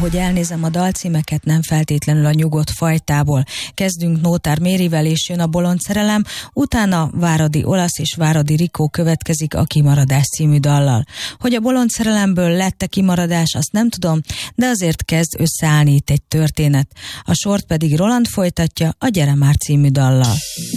ahogy elnézem a dalcímeket, nem feltétlenül a nyugodt fajtából. Kezdünk Nótár Mérivel, és jön a Bolond szerelem, utána Váradi Olasz és Váradi Rikó következik a Kimaradás című dallal. Hogy a Bolond szerelemből lett-e kimaradás, azt nem tudom, de azért kezd összeállni itt egy történet. A sort pedig Roland folytatja a Gyere már című dallal.